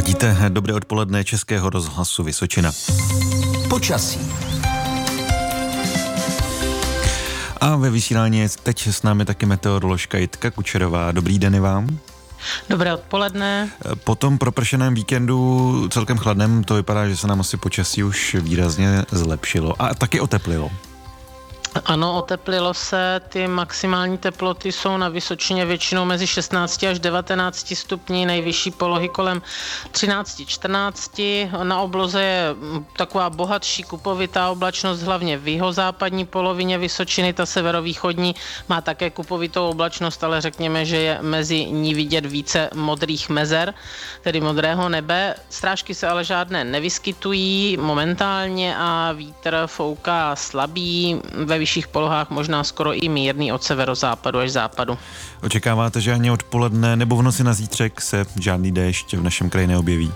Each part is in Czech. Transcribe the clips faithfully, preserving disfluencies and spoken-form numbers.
Ladíte dobré odpoledne Českého rozhlasu Vysočina. Počasí. A ve vysílání je teď s námi taky meteoroložka Jitka Kučerová. Dobrý den i vám. Dobré odpoledne. Po tom propršeném víkendu celkem chladném to vypadá, že se nám asi počasí už výrazně zlepšilo a taky oteplilo. Ano, oteplilo se, ty maximální teploty jsou na Vysočině většinou mezi šestnácti až devatenácti stupni, nejvyšší polohy kolem třinácti čtrnácti. Na obloze je taková bohatší kupovitá oblačnost, hlavně v jihozápadní polovině Vysočiny, ta severovýchodní má také kupovitou oblačnost, ale řekněme, že je mezi ní vidět více modrých mezer, tedy modrého nebe. Strážky se ale žádné nevyskytují momentálně a vítr fouká slabý, ve vyšších polohách možná skoro i mírný od severozápadu až západu. Očekáváte, že ani odpoledne nebo v noci na zítřek se žádný déšť v našem kraji neobjeví?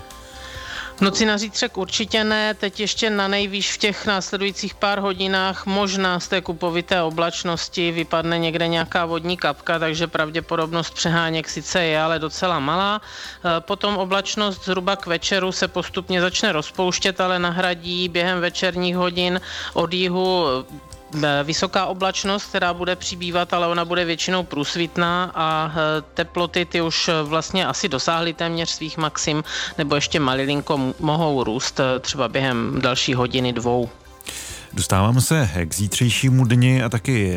V noci na zítřek určitě ne, teď ještě na nejvýš v těch následujících pár hodinách možná z té kupovité oblačnosti vypadne někde nějaká vodní kapka, takže pravděpodobnost přeháněk sice je, ale docela malá. Potom oblačnost zhruba k večeru se postupně začne rozpouštět, ale nahradí během večerních hodin od jihu vysoká oblačnost, která bude přibývat, ale ona bude většinou průsvitná a teploty ty už vlastně asi dosáhly téměř svých maxim, nebo ještě malilinko mohou růst třeba během další hodiny dvou. Dostáváme se k zítřejšímu dni a taky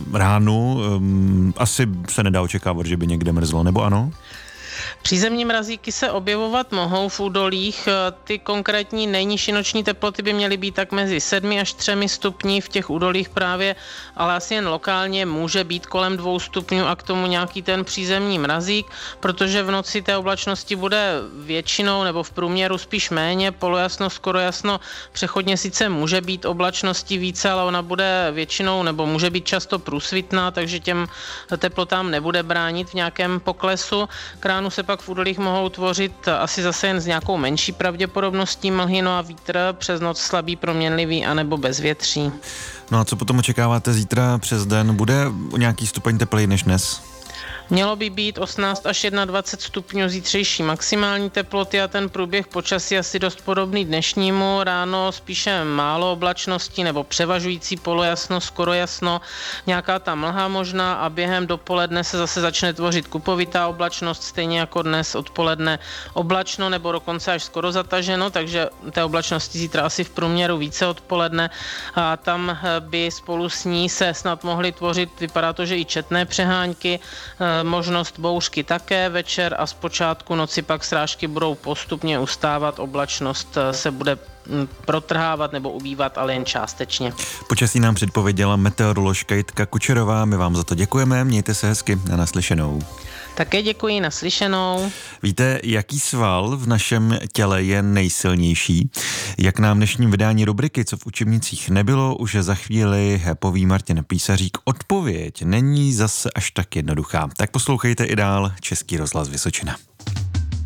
ránu. Asi se nedá očekávat, že by někde mrzlo, nebo ano? Přízemní mrazíky se objevovat mohou v údolích, ty konkrétní nejnižší noční teploty by měly být tak mezi sedmi až třemi stupni v těch údolích právě, ale asi jen lokálně může být kolem dvou stupňů a k tomu nějaký ten přízemní mrazík, protože v noci té oblačnosti bude většinou nebo v průměru spíš méně, polojasno, skoro jasno, přechodně sice může být oblačnosti více, ale ona bude většinou nebo může být často průsvitná, takže těm teplotám nebude bránit v nějakém poklesu. K ránu se pak v údolích mohou tvořit asi zase jen s nějakou menší pravděpodobností mlhy, no a vítr přes noc slabý, proměnlivý anebo bezvětří. No a co potom očekáváte zítra přes den? Bude o nějaký stupeň tepleji než dnes? Mělo by být osmnáct až dvacet jedna stupňů zítřejší maximální teploty a ten průběh počasí asi dost podobný dnešnímu. Ráno spíše málo oblačností nebo převažující polojasno, skoro jasno, nějaká ta mlha možná a během dopoledne se zase začne tvořit kupovitá oblačnost, stejně jako dnes odpoledne oblačno nebo dokonce až skoro zataženo, takže té oblačnosti zítra asi v průměru více odpoledne a tam by spolu s ní se snad mohly tvořit, vypadá to, že i četné přehánky, možnost bouřky také večer a zpočátku noci pak srážky budou postupně ustávat, oblačnost se bude protrhávat nebo ubývat, ale jen částečně. Počasí nám předpověděla meteoroložka Jitka Kučerová, my vám za to děkujeme, mějte se hezky a naslyšenou. Také děkuji, naslyšenou. Víte, jaký sval v našem těle je nejsilnější? Jak nám v dnešním vydání rubriky Co v učebnicích nebylo, už za chvíli poví Martin Písařík. Odpověď není zase až tak jednoduchá. Tak poslouchejte i dál Český rozhlas Vysočina.